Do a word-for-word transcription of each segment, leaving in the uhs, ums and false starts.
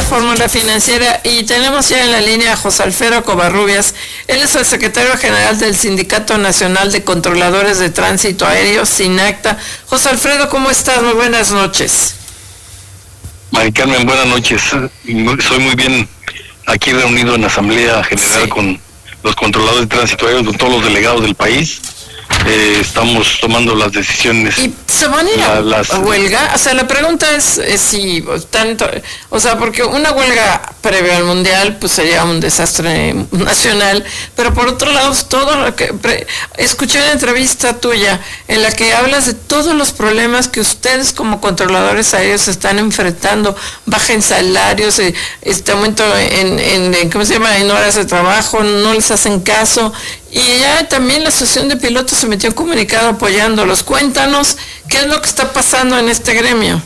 Fórmula Financiera, y tenemos ya en la línea a José Alfredo Covarrubias. Él es el secretario general del Sindicato Nacional de Controladores de Tránsito Aéreo, SINACTA. José Alfredo, ¿cómo estás? Muy buenas noches. Mari Carmen, buenas noches. Soy muy bien aquí reunido en la Asamblea General sí. con los controladores de tránsito aéreo, con todos los delegados del país. Eh, estamos tomando las decisiones. ¿Y se van a ir a, las... a huelga? O sea, la pregunta es, es si tanto, o sea, porque una huelga previo al mundial pues sería un desastre nacional, pero por otro lado todo lo que pre, escuché una entrevista tuya en la que hablas de todos los problemas que ustedes como controladores aéreos están enfrentando, baja en salarios, este aumento en, en, en ¿cómo se llama?, en horas de trabajo, no les hacen caso. Y ya también la Asociación de Pilotos se metió un comunicado apoyándolos. Cuéntanos, ¿qué es lo que está pasando en este gremio?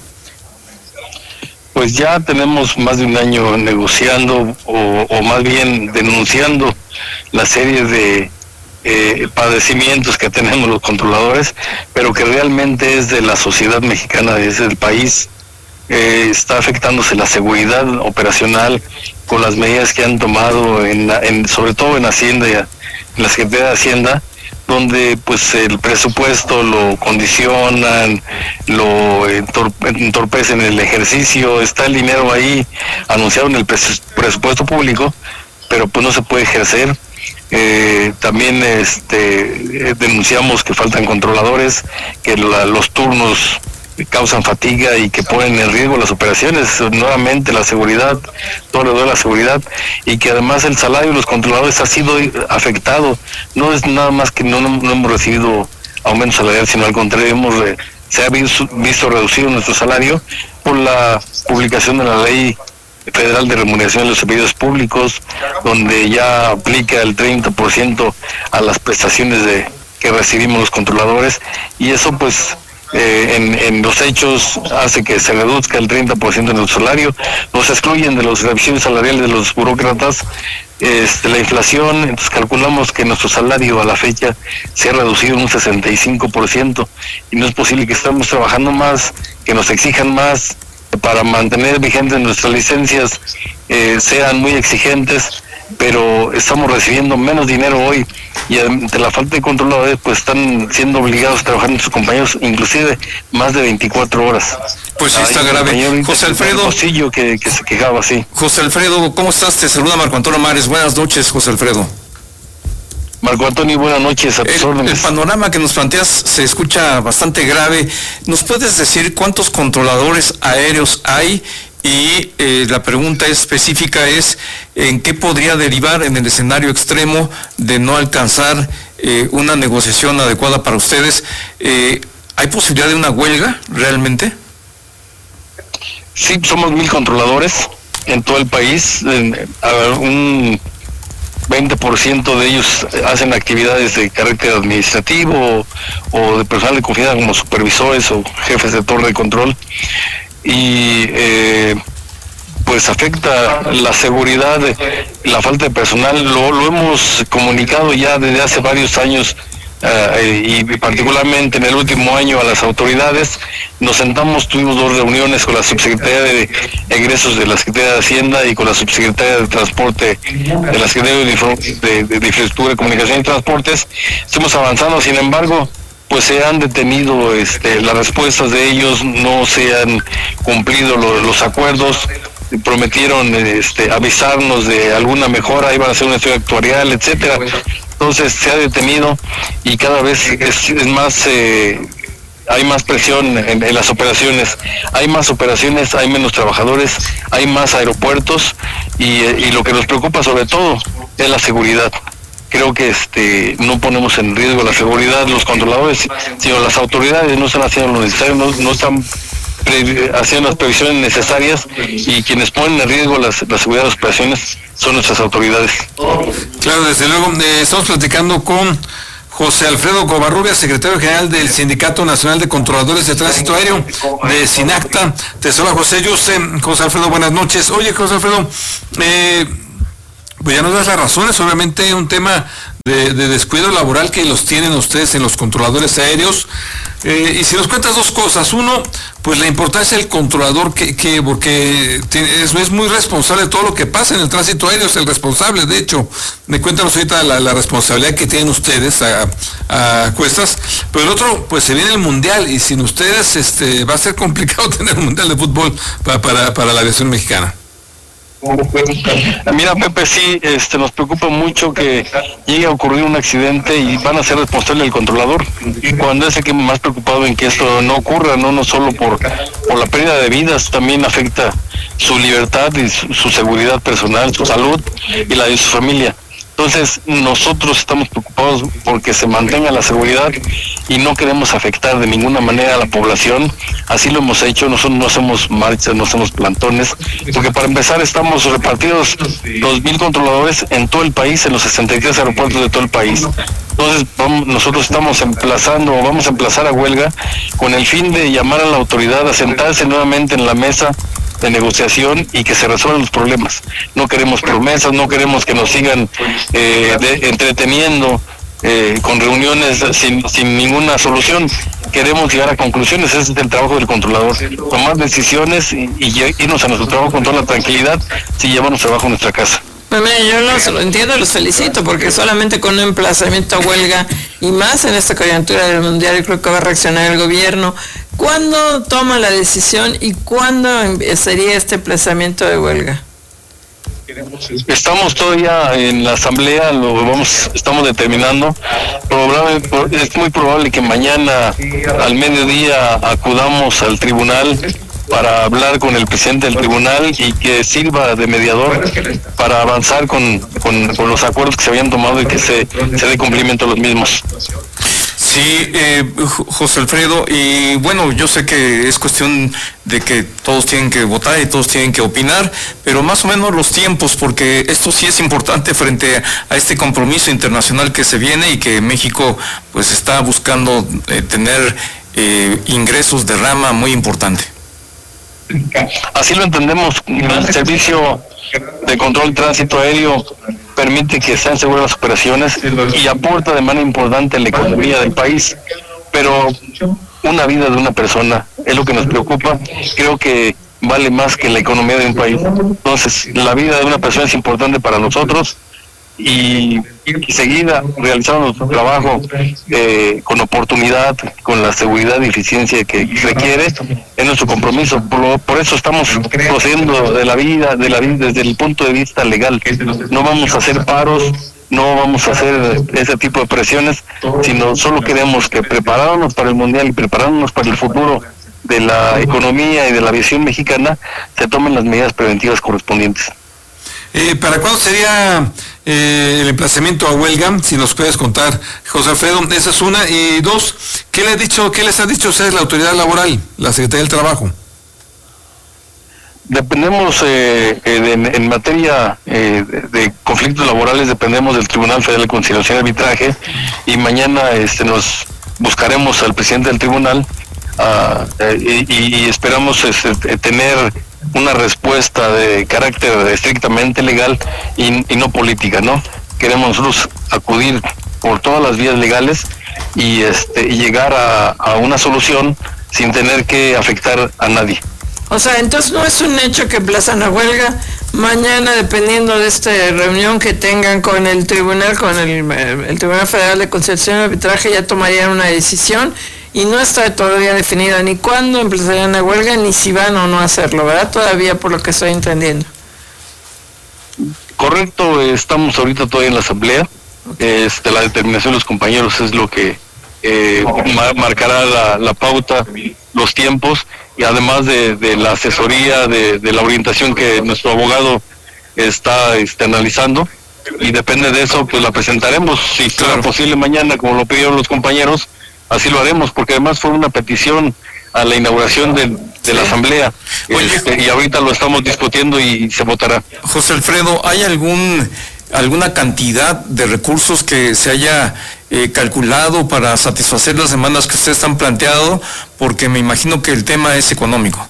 Pues ya tenemos más de un año negociando, o, o más bien denunciando la serie de eh, padecimientos que tenemos los controladores, pero que realmente es de la sociedad mexicana, es del país. Eh, está afectándose la seguridad operacional con las medidas que han tomado, en, en sobre todo en Hacienda y en la Secretaría de Hacienda, donde pues el presupuesto lo condicionan, lo entorpecen el ejercicio. Está el dinero ahí anunciado en el presupuesto público, pero pues no se puede ejercer. Eh, también este denunciamos que faltan controladores, que la, los turnos causan fatiga y que ponen en riesgo las operaciones, nuevamente la seguridad, todo lo de la seguridad, y que además el salario de los controladores ha sido afectado. No es nada más que no, no, no hemos recibido aumento salarial, sino al contrario, hemos se ha visto, visto reducido nuestro salario por la publicación de la Ley Federal de Remuneración de los Servidores Públicos, donde ya aplica el treinta por ciento a las prestaciones de que recibimos los controladores, y eso pues Eh, en, en los hechos hace que se reduzca el treinta por ciento de nuestro salario. Nos excluyen de las revisiones salariales de los burócratas, este, la inflación. Entonces calculamos que nuestro salario a la fecha se ha reducido en un sesenta y cinco por ciento, y no es posible que estemos trabajando más, que nos exijan más para mantener vigentes nuestras licencias, eh, sean muy exigentes, pero estamos recibiendo menos dinero hoy, y ante la falta de controladores pues están siendo obligados a trabajar nuestros compañeros inclusive más de veinticuatro horas. Pues sí, está grave. José Alfredo que, que se quejaba así. José Alfredo, ¿cómo estás? Te saluda Marco Antonio Mares. Buenas noches, José Alfredo. Marco Antonio, buenas noches, a tus el, órdenes. El panorama que nos planteas se escucha bastante grave. ¿Nos puedes decir cuántos controladores aéreos hay? Y eh, la pregunta específica es, ¿en qué podría derivar en el escenario extremo de no alcanzar eh, una negociación adecuada para ustedes? Eh, ¿Hay posibilidad de una huelga realmente? Sí, somos mil controladores en todo el país. En, a ver, un veinte por ciento de ellos hacen actividades de carácter administrativo o, o de personal de confianza, como supervisores o jefes de torre de control. Y eh, pues afecta la seguridad, la falta de personal. Lo, lo hemos comunicado ya desde hace varios años, uh, y particularmente en el último año a las autoridades. Nos sentamos, tuvimos dos reuniones con la subsecretaría de Egresos de la Secretaría de Hacienda y con la subsecretaria de Transporte de la Secretaría de, de, de, de Infraestructura, Comunicación y Transportes. Estamos avanzando, sin embargo pues se han detenido este, las respuestas de ellos, no se han cumplido los, los acuerdos. Prometieron este, avisarnos de alguna mejora, iban a hacer un estudio actuarial, etcétera. Entonces se ha detenido y cada vez es, es más, eh, hay más presión en, en las operaciones. Hay más operaciones, hay menos trabajadores, hay más aeropuertos, y, y lo que nos preocupa sobre todo es la seguridad. Creo que este no ponemos en riesgo la seguridad los controladores, sino las autoridades no están haciendo lo necesario, no, no están pre, haciendo las previsiones necesarias, y quienes ponen en riesgo las, la seguridad de las operaciones son nuestras autoridades. Claro, desde luego. Eh, estamos platicando con José Alfredo Covarrubias, secretario general del Sindicato Nacional de Controladores de Tránsito Aéreo, de SINACTA. Te saluda José Yuse. José Alfredo, buenas noches. Oye, José Alfredo, eh, pues ya nos das las razones. Obviamente un tema de, de descuido laboral que los tienen ustedes en los controladores aéreos. Eh, y si nos cuentas dos cosas. Uno, pues la importancia del controlador, que, que porque es, es muy responsable de todo lo que pasa en el tránsito aéreo, es el responsable. De hecho, me cuéntanos ahorita la, la responsabilidad que tienen ustedes a, a cuestas. Pero el otro, pues se viene el Mundial, y sin ustedes este va a ser complicado tener un Mundial de fútbol para, para, para la aviación mexicana. Mira, Pepe, sí, este, nos preocupa mucho que llegue a ocurrir un accidente y van a ser responsables el controlador, cuando es el que más preocupado en que esto no ocurra, no, no solo por, por la pérdida de vidas, también afecta su libertad y su, su seguridad personal, su salud y la de su familia. Entonces, nosotros estamos preocupados porque se mantenga la seguridad y no queremos afectar de ninguna manera a la población. Así lo hemos hecho, nosotros no hacemos marchas, no hacemos plantones, porque para empezar estamos repartidos dos mil controladores en todo el país, en los sesenta y tres aeropuertos de todo el país. Entonces, vamos, nosotros estamos emplazando, o vamos a emplazar a huelga con el fin de llamar a la autoridad a sentarse nuevamente en la mesa de negociación y que se resuelvan los problemas. No queremos promesas, no queremos que nos sigan eh, de, entreteniendo eh, con reuniones sin, sin ninguna solución. Queremos llegar a conclusiones, ese es el trabajo del controlador, tomar decisiones y, y irnos a nuestro trabajo con toda la tranquilidad, si llevamos trabajo a nuestra casa. Pues mira, yo los, lo entiendo, los felicito, porque solamente con un emplazamiento a huelga, y más en esta coyuntura del Mundial, yo creo que va a reaccionar el gobierno. ¿Cuándo toma la decisión y cuándo sería este emplazamiento de huelga? Estamos todavía en la asamblea, lo vamos, estamos determinando. Probable, es muy probable que mañana al mediodía acudamos al tribunal para hablar con el presidente del tribunal y que sirva de mediador para avanzar con, con, con los acuerdos que se habían tomado y que se, se dé cumplimiento a los mismos. Sí, eh, José Alfredo, y bueno, yo sé que es cuestión de que todos tienen que votar y todos tienen que opinar, pero más o menos los tiempos, porque esto sí es importante frente a este compromiso internacional que se viene y que México pues está buscando eh, tener eh, ingresos de rama muy importante. Así lo entendemos. El servicio de control de tránsito aéreo permite que sean seguras las operaciones y aporta de manera importante a la economía del país, pero una vida de una persona es lo que nos preocupa. Creo que vale más que la economía de un país. Entonces, la vida de una persona es importante para nosotros y, y seguir realizando nuestro trabajo eh, con oportunidad, con la seguridad y eficiencia que requiere, es nuestro compromiso. Por, por eso estamos procediendo de la vida, de la vida desde el punto de vista legal. No vamos a hacer paros, no vamos a hacer ese tipo de presiones, sino solo queremos que prepararnos para el Mundial y prepararnos para el futuro de la economía y de la aviación mexicana, se tomen las medidas preventivas correspondientes. Eh, ¿Para cuándo sería eh, el emplazamiento a huelga? Si nos puedes contar, José Alfredo. Esa es una. Y dos, ¿qué le ha dicho, qué les ha dicho a ustedes la autoridad laboral, la Secretaría del Trabajo? Dependemos eh, eh, de, en materia eh, de, de conflictos laborales, dependemos del Tribunal Federal de Conciliación y Arbitraje, y mañana este, nos buscaremos al presidente del tribunal uh, eh, y, y esperamos este, tener una respuesta de carácter estrictamente legal y, y no política, ¿no? Queremos nosotros acudir por todas las vías legales y este y llegar a, a una solución sin tener que afectar a nadie. O sea, entonces no es un hecho que emplazan a huelga. Mañana, dependiendo de esta reunión que tengan con el tribunal, con el, el Tribunal Federal de Conciliación y Arbitraje, ya tomarían una decisión. Y no está todavía definida ni cuándo empezarían la huelga, ni si van o no a hacerlo, ¿verdad? Todavía, por lo que estoy entendiendo. Correcto, estamos ahorita todavía en la asamblea. Este, la determinación de los compañeros es lo que eh, mar, marcará la, la pauta, los tiempos, y además de, de la asesoría, de, de la orientación que nuestro abogado está este, analizando. Y depende de eso, pues la presentaremos, si será claro. posible mañana, como lo pidieron los compañeros. Así lo haremos, porque además fue una petición a la inauguración de, de sí. la asamblea. Oye, este, y ahorita lo estamos discutiendo y se votará. José Alfredo, ¿hay algún alguna cantidad de recursos que se haya eh, calculado para satisfacer las demandas que ustedes han planteado? Porque me imagino que el tema es económico.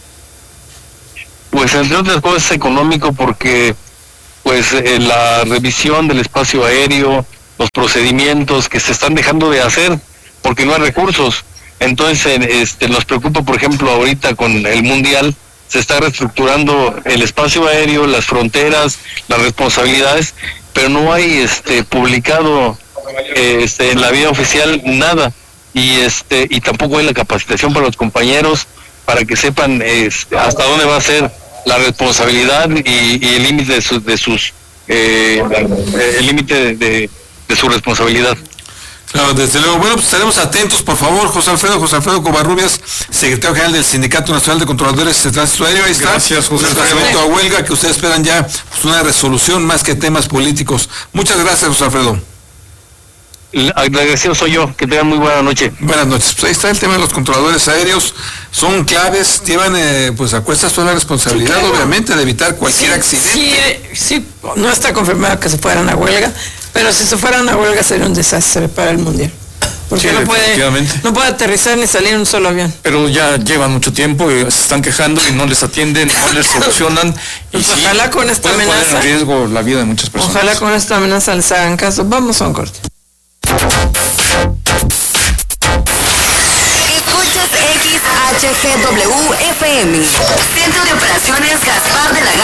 Pues entre otras cosas es económico porque pues eh, la revisión del espacio aéreo, los procedimientos que se están dejando de hacer porque no hay recursos. Entonces, este, nos preocupa, por ejemplo, ahorita con el Mundial, se está reestructurando el espacio aéreo, las fronteras, las responsabilidades, pero no hay este publicado este, en la vía oficial nada, y este y tampoco hay la capacitación para los compañeros para que sepan este, hasta dónde va a ser la responsabilidad y, y el límite de, su, de sus eh, el límite de, de, de su responsabilidad. Claro, desde luego. Bueno, pues estaremos atentos, por favor, José Alfredo, José Alfredo Covarrubias, secretario general del Sindicato Nacional de Controladores de Tránsito Aéreo. Ahí está. Gracias, José Alfredo. Respecto a huelga, que ustedes esperan ya pues, una resolución más que temas políticos. Muchas gracias, José Alfredo. Agradecido soy yo, que tengan muy buena noche. Buenas noches. Pues ahí está el tema de los controladores aéreos, son claves, llevan eh, pues a cuestas toda la responsabilidad, sí, claro, obviamente, de evitar cualquier sí, accidente. Sí, sí, no está confirmado que se fueran a huelga, pero si se fueran a huelga sería un desastre para el Mundial. Porque sí, no puede, no puede aterrizar ni salir un solo avión. Pero ya llevan mucho tiempo y se están quejando y no les atienden, no les solucionan. Pues y ojalá sí, con esta amenaza. Poner en riesgo la vida de muchas personas. Ojalá con esta amenaza les hagan caso. Vamos a un corte. Escuchas X H G W F M, Centro de Operaciones Gaspar de la